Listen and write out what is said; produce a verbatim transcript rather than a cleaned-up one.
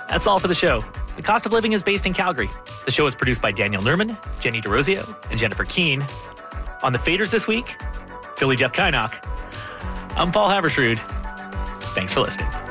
That's all for the show. The Cost of Living is based in Calgary. The show is produced by Daniel Nerman, Jenny DeRozio, and Jennifer Keene. On the Faders this week, Philly Jeff Kynock. I'm Paul Habersrud. Thanks for listening.